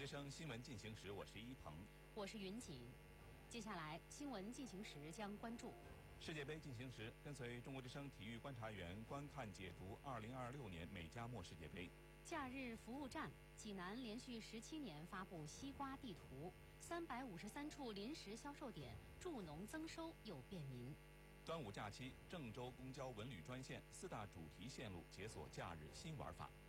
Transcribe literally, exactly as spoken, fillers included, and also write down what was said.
之声新闻进行时，我是一鹏， 我是云锦。接下来新闻进行时将关注世界杯进行时，跟随中国之声体育观察员观看解读二零二六年美加墨世界杯。 假日服务站，济南连续十七年发布西瓜地图，三百五十三处临时销售点，助农增收又便民。 端午假期，郑州公交文旅专线四大主题线路解锁假日新玩法。